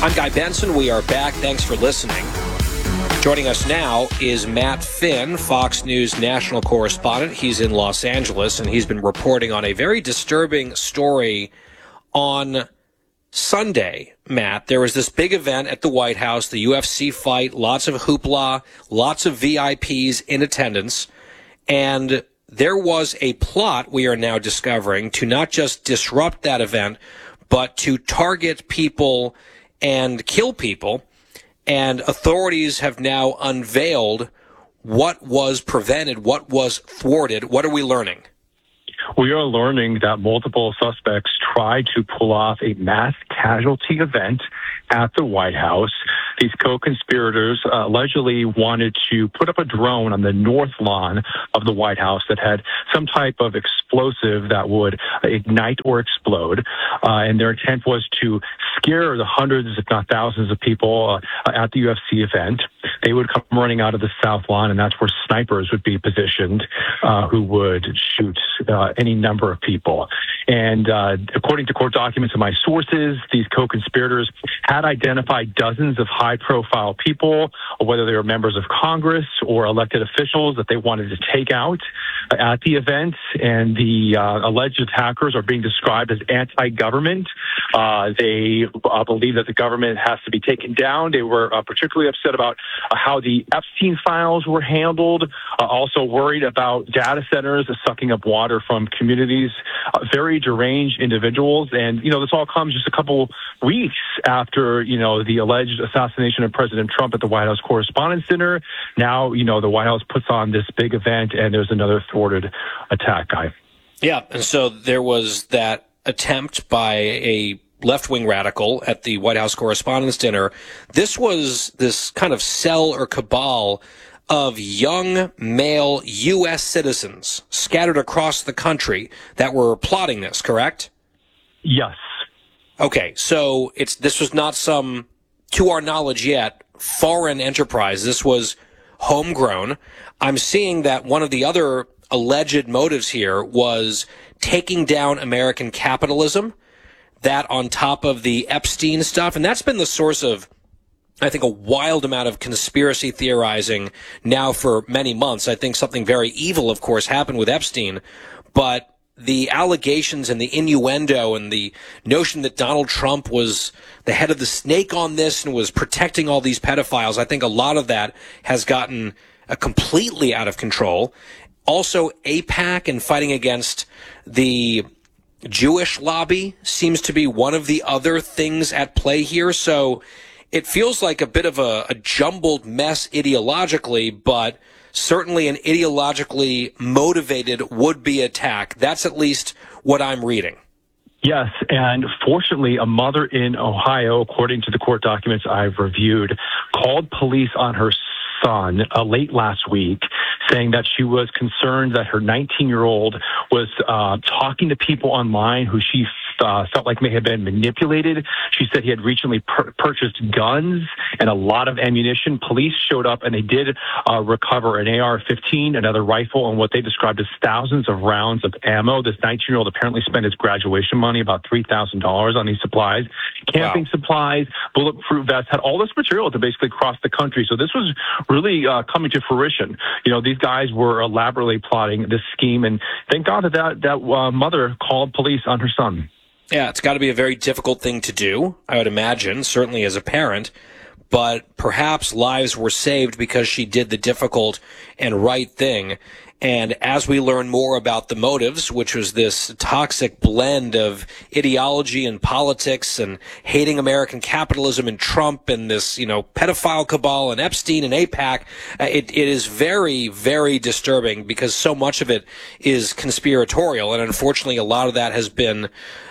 I'm Guy Benson. We are back. Thanks for listening. Joining us now is Matt Finn, Fox News national correspondent. He's in Los Angeles, and he's been reporting on a very disturbing story on Sunday. Matt, there was this big event at the White House, the UFC fight, lots of hoopla, lots of VIPs in attendance, and there was a plot, we are now discovering, to not just disrupt that event, but to target people and kill people. And authorities have now unveiled what was prevented, what was thwarted. What are we learning? We are learning that multiple suspects tried to pull off a mass casualty event at the White House. These co-conspirators allegedly wanted to put up a drone on the north lawn of the White House that had some type of explosive that would ignite or explode. And their intent was to scare the hundreds, if not thousands of people at the UFC event. They would come running out of the south lawn, and that's where snipers would be positioned who would shoot any number of people. And according to court documents and my sources, these co-conspirators had identified dozens of high-profile people, whether they were members of Congress or elected officials that they wanted to take out at the event. And the alleged attackers are being described as anti-government. They believe that the government has to be taken down. They were particularly upset about how the Epstein files were handled, also worried about data centers sucking up water from communities, very deranged individuals. And, this all comes just a couple weeks after, the alleged assassination of President Trump at the White House Correspondents' Dinner. Now, the White House puts on this big event, and there's another thwarted attack, Guy. Yeah, and so there was that attempt by a left-wing radical at the White House Correspondents' Dinner. This was this kind of cell or cabal of young male U.S. citizens scattered across the country that were plotting this, correct? Yes. Okay, so this was not some, to our knowledge yet, foreign enterprise. This was homegrown. I'm seeing that one of the other alleged motives here was taking down American capitalism, that on top of the Epstein stuff, and that's been the source of, I think, a wild amount of conspiracy theorizing now for many months. I think something very evil, of course, happened with Epstein, but the allegations and the innuendo and the notion that Donald Trump was the head of the snake on this and was protecting all these pedophiles, I think a lot of that has gotten completely out of control. Also, AIPAC and fighting against the Jewish lobby seems to be one of the other things at play here. So it feels like a bit of a jumbled mess ideologically, but certainly an ideologically motivated would-be attack. That's at least what I'm reading. Yes, and fortunately, a mother in Ohio, according to the court documents I've reviewed, called police on her son late last week, saying that she was concerned that her 19-year-old was talking to people online who she felt like may have been manipulated. She said he had recently purchased guns and a lot of ammunition. Police showed up and they did recover an AR-15, another rifle, and what they described as thousands of rounds of ammo. This 19-year-old apparently spent his graduation money, about $3,000 on these supplies, camping supplies, bulletproof vests, had all this material to basically cross the country. So this was really coming to fruition. These guys were elaborately plotting this scheme, and thank God that mother called police on her son. Yeah, it's got to be a very difficult thing to do, I would imagine, certainly as a parent, but perhaps lives were saved because she did the difficult and right thing. And as we learn more about the motives, which was this toxic blend of ideology and politics and hating American capitalism and Trump and this, pedophile cabal and Epstein and AIPAC, it is very, very disturbing because so much of it is conspiratorial. And unfortunately, a lot of that has been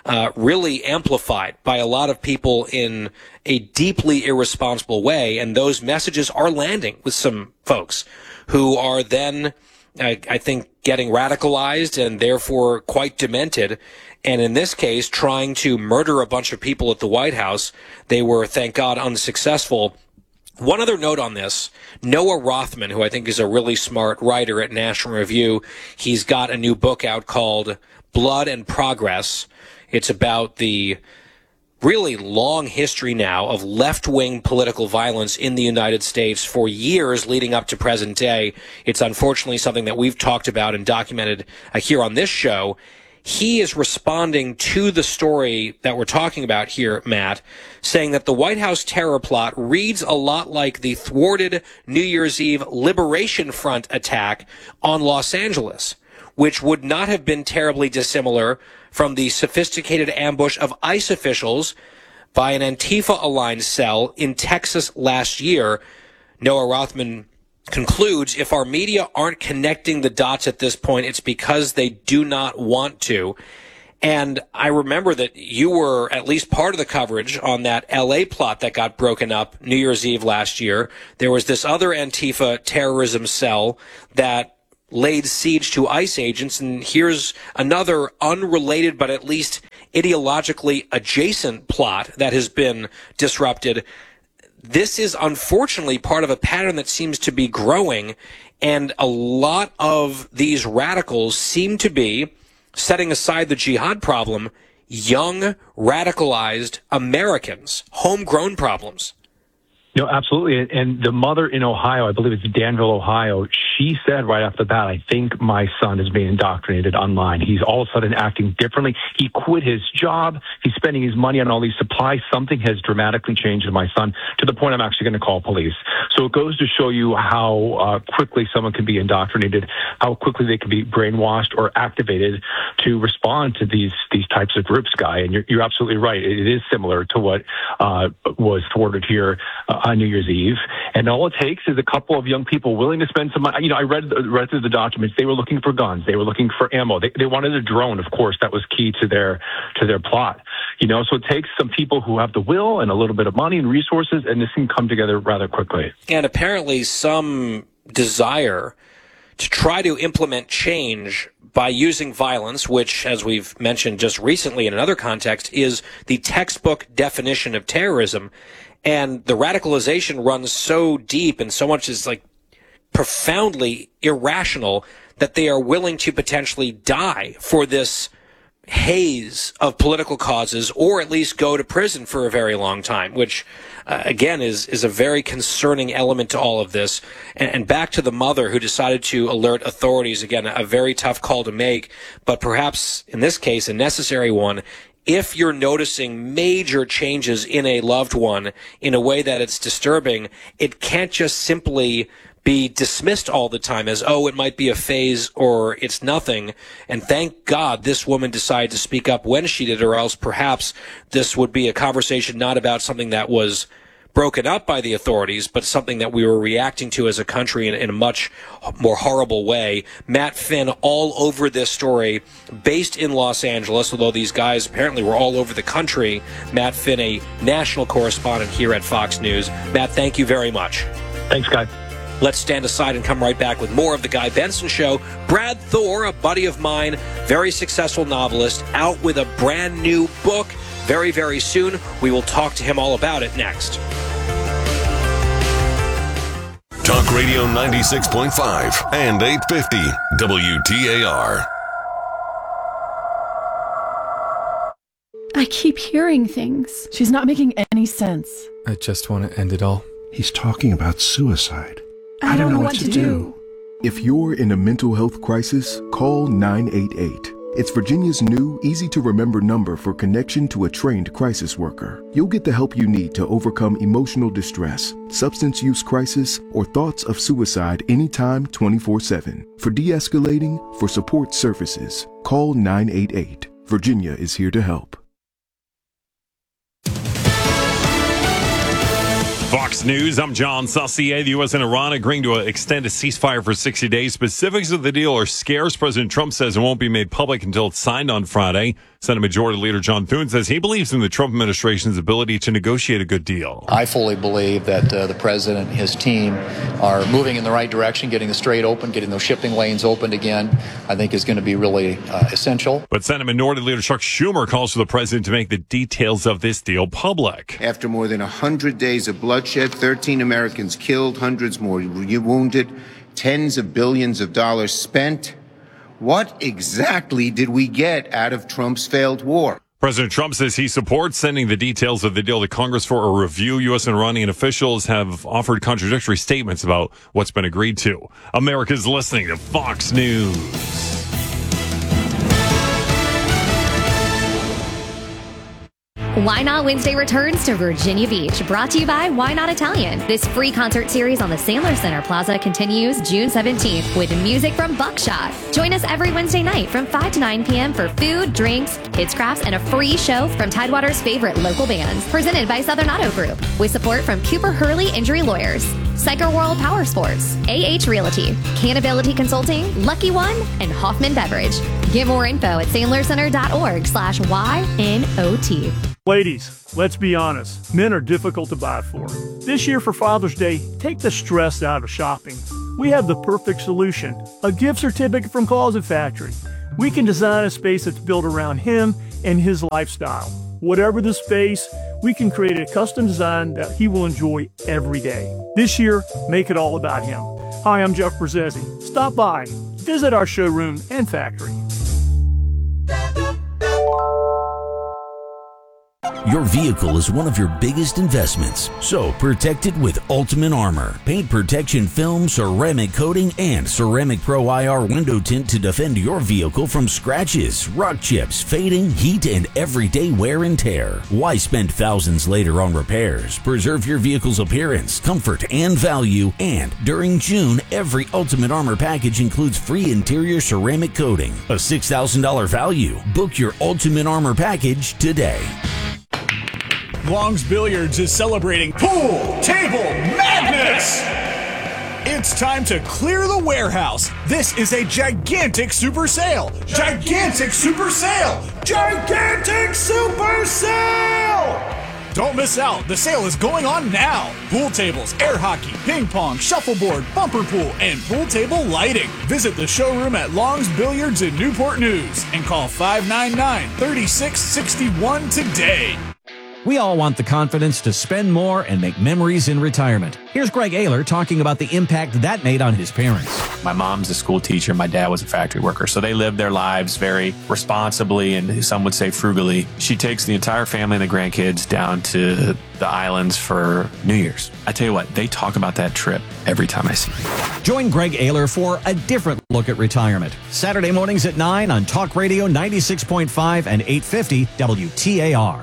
really amplified by a lot of people in a deeply irresponsible way. And those messages are landing with some folks who are then, I think, getting radicalized and therefore quite demented. And in this case, trying to murder a bunch of people at the White House. They were, thank God, unsuccessful. One other note on this, Noah Rothman, who I think is a really smart writer at National Review, he's got a new book out called Blood and Progress. It's about the really long history now of left-wing political violence in the United States for years leading up to present day. It's unfortunately something that we've talked about and documented here on this show. He is responding to the story that we're talking about here, Matt, saying that the White House terror plot reads a lot like the thwarted New Year's Eve Liberation Front attack on Los Angeles, which would not have been terribly dissimilar from the sophisticated ambush of ICE officials by an Antifa-aligned cell in Texas last year. Noah Rothman concludes, if our media aren't connecting the dots at this point, it's because they do not want to. And I remember that you were at least part of the coverage on that LA plot that got broken up New Year's Eve last year. There was this other Antifa terrorism cell that laid siege to ICE agents, and here's another unrelated but at least ideologically adjacent plot that has been disrupted. This is unfortunately part of a pattern that seems to be growing, and a lot of these radicals seem to be, setting aside the jihad problem, young, radicalized Americans, homegrown problems. No, absolutely. And the mother in Ohio, I believe it's Danville, Ohio, she said right off the bat, I think my son is being indoctrinated online. He's all of a sudden acting differently. He quit his job. He's spending his money on all these supplies. Something has dramatically changed in my son to the point I'm actually going to call police. So it goes to show you how quickly someone can be indoctrinated, how quickly they can be brainwashed or activated to respond to these types of groups, Guy. And you're absolutely right. It is similar to what was thwarted here on New Year's Eve. And all it takes is a couple of young people willing to spend some money. You know, I read through the documents. They were looking for guns. They were looking for ammo. They wanted a drone, of course. That was key to their plot. You know, so it takes some people who have the will and a little bit of money and resources, and this can come together rather quickly. And apparently some desire to try to implement change by using violence, which, as we've mentioned just recently in another context, is the textbook definition of terrorism. And the radicalization runs so deep and so much is like profoundly irrational that they are willing to potentially die for this haze of political causes, or at least go to prison for a very long time, which again is a very concerning element to all of this. And back to the mother who decided to alert authorities, again, a very tough call to make, but perhaps in this case a necessary one. If you're noticing major changes in a loved one in a way that it's disturbing, it can't just simply be dismissed all the time as, oh, it might be a phase or it's nothing. And thank God this woman decided to speak up when she did, or else perhaps this would be a conversation not about something that was broken up by the authorities, but something that we were reacting to as a country in a much more horrible way. Matt Finn all over this story, based in Los Angeles, although these guys apparently were all over the country. Matt Finn, a national correspondent here at Fox News. Matt, thank you very much. Thanks, Guy. Let's stand aside and come right back with more of The Guy Benson Show. Brad Thor, a buddy of mine, very successful novelist, out with a brand new book very, very soon. We will talk to him all about it next. Talk Radio 96.5 and 850 WTAR. I keep hearing things. She's not making any sense. I just want to end it all. He's talking about suicide. I don't know what to do. If you're in a mental health crisis, call 988. It's Virginia's new, easy-to-remember number for connection to a trained crisis worker. You'll get the help you need to overcome emotional distress, substance use crisis, or thoughts of suicide anytime, 24/7. For de-escalating, for support services, call 988. Virginia is here to help. Fox News, I'm John Saucier. The U.S. and Iran agreeing to extend a ceasefire for 60 days. Specifics of the deal are scarce. President Trump says it won't be made public until it's signed on Friday. Senate Majority Leader John Thune says he believes in the Trump administration's ability to negotiate a good deal. I fully believe that the president and his team are moving in the right direction, getting the strait open, getting those shipping lanes opened again, I think is going to be really essential. But Senate Minority Leader Chuck Schumer calls for the president to make the details of this deal public. After more than 100 days of bloodshed, 13 Americans killed, hundreds more wounded, tens of billions of dollars spent, what exactly did we get out of Trump's failed war? President Trump says he supports sending the details of the deal to Congress for a review. U.S. and Iranian officials have offered contradictory statements about what's been agreed to. America's listening to Fox News. Why Not Wednesday returns to Virginia Beach, brought to you by Why Not Italian. This free concert series on the Sandler Center Plaza continues June 17th with music from Buckshot. Join us every Wednesday night from 5 to 9 p.m. for food, drinks, kids crafts, and a free show from Tidewater's favorite local bands. Presented by Southern Auto Group with support from Cooper Hurley Injury Lawyers, Psycho World Power Sports, AH Realty, Canability Consulting, Lucky One, and Hoffman Beverage. Get more info at sandlercenter.org/YNOT. Ladies, let's be honest. Men are difficult to buy for. This year for Father's Day, take the stress out of shopping. We have the perfect solution, a gift certificate from Closet Factory. We can design a space that's built around him and his lifestyle. Whatever the space, we can create a custom design that he will enjoy every day. This year, make it all about him. Hi, I'm Jeff Brzezzi. Stop by, visit our showroom and factory. Your vehicle is one of your biggest investments, so protect it with Ultimate Armor. Paint protection film, ceramic coating, and Ceramic Pro IR window tint to defend your vehicle from scratches, rock chips, fading, heat, and everyday wear and tear. Why spend thousands later on repairs? Preserve your vehicle's appearance, comfort, and value. And during June, every Ultimate Armor package includes free interior ceramic coating, a $6,000 value. Book your Ultimate Armor package today. Long's Billiards is celebrating Pool Table Madness! It's time to clear the warehouse. This is a gigantic super sale. Gigantic super sale! Gigantic super sale! Don't miss out. The sale is going on now. Pool tables, air hockey, ping pong, shuffleboard, bumper pool, and pool table lighting. Visit the showroom at Long's Billiards in Newport News and call 599-3661 today. We all want the confidence to spend more and make memories in retirement. Here's Greg Ayler talking about the impact that made on his parents. My mom's a school teacher. My dad was a factory worker. So they lived their lives very responsibly and some would say frugally. She takes the entire family and the grandkids down to the islands for New Year's. I tell you what, they talk about that trip every time I see them. Join Greg Ayler for a different look at retirement. Saturday mornings at 9 on Talk Radio 96.5 and 850 WTAR.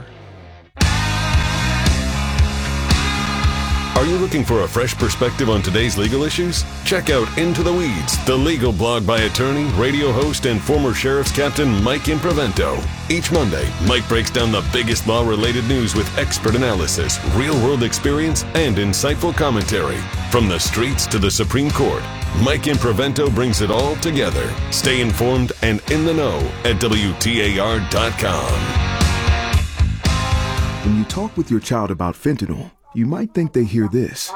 Are you looking for a fresh perspective on today's legal issues? Check out Into the Weeds, the legal blog by attorney, radio host, and former Sheriff's Captain Mike Improvento. Each Monday, Mike breaks down the biggest law-related news with expert analysis, real-world experience, and insightful commentary. From the streets to the Supreme Court, Mike Improvento brings it all together. Stay informed and in the know at WTAR.com. When you talk with your child about fentanyl, you might think they hear this.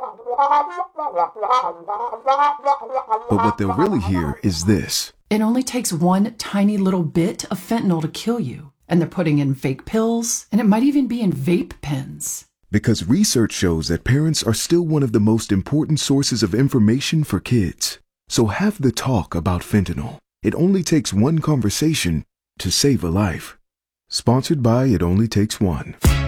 But what they'll really hear is this. It only takes one tiny little bit of fentanyl to kill you. And they're putting in fake pills, and it might even be in vape pens. Because research shows that parents are still one of the most important sources of information for kids. So have the talk about fentanyl. It only takes one conversation to save a life. Sponsored by It Only Takes One.